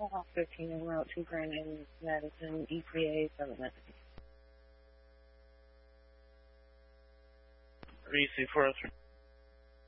Hawk 15 en route to Grand Island, Madison, ETA 7. REC 403.